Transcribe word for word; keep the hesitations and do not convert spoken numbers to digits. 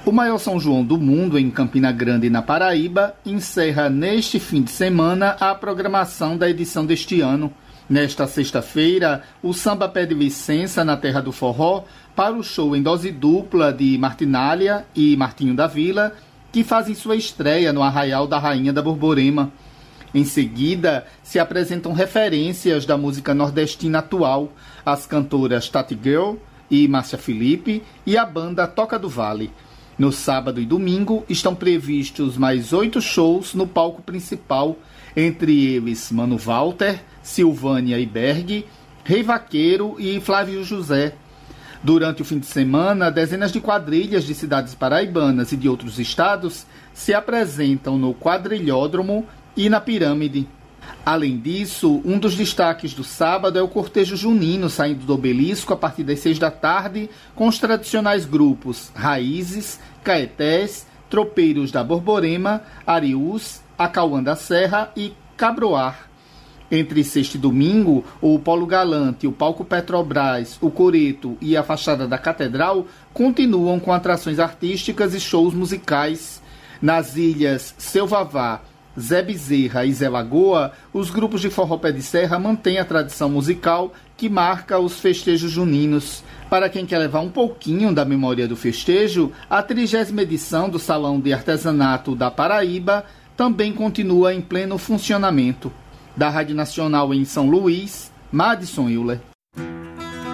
O maior São João do mundo, em Campina Grande, na Paraíba, encerra neste fim de semana a programação da edição deste ano. Nesta sexta-feira, o samba pede licença na Terra do Forró para o show em dose dupla de Martinália e Martinho da Vila, que fazem sua estreia no Arraial da Rainha da Borborema. Em seguida, se apresentam referências da música nordestina atual, as cantoras Tati Girl e Márcia Felipe e a banda Toca do Vale. No sábado e domingo estão previstos mais oito shows no palco principal, entre eles Mano Walter, Silvânia e Berg, Rei Vaqueiro e Flávio José. Durante o fim de semana, dezenas de quadrilhas de cidades paraibanas e de outros estados se apresentam no Quadrilhódromo e na Pirâmide. Além disso, um dos destaques do sábado é o cortejo junino saindo do Obelisco a partir das seis da tarde, com os tradicionais grupos Raízes, Caetés, Tropeiros da Borborema, Ariús, Acauã da Serra e Cabroar. Entre sexta e domingo, o Polo Galante, o Palco Petrobras, o Coreto e a Fachada da Catedral continuam com atrações artísticas e shows musicais. Nas ilhas Seu Vavá, Zé Bezerra e Zé Lagoa, os grupos de forró pé de serra mantêm a tradição musical que marca os festejos juninos. Para quem quer levar um pouquinho da memória do festejo, a trigésima edição do Salão de Artesanato da Paraíba também continua em pleno funcionamento. Da Rádio Nacional em São Luís, Madison Euler.